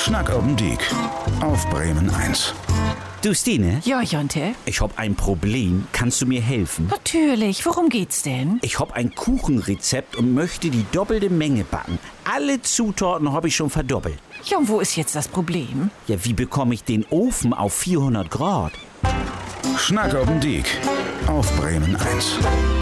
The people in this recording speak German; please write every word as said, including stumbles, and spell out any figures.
Schnack oben Diek auf Bremen eins. Du, Stine? Ja, Jonte? Ich hab ein Problem. Kannst du mir helfen? Natürlich. Worum geht's denn? Ich hab ein Kuchenrezept und möchte die doppelte Menge backen. Alle Zutaten hab ich schon verdoppelt. Ja, und wo ist jetzt das Problem? Ja, wie bekomme ich den Ofen auf vierhundert Grad? Schnack oben Diek auf Bremen eins.